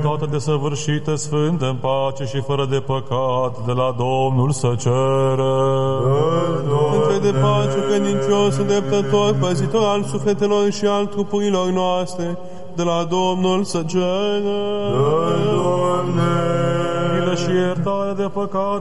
toată desăvârșită, sfântă, în pace și fără de păcat, de la Domnul să cere. Între de pace, credincios, îndreptător, păzitor al sufletelor și al trupurilor noastre, de la Domnul să cere. Doamne! Milă și iertare de păcat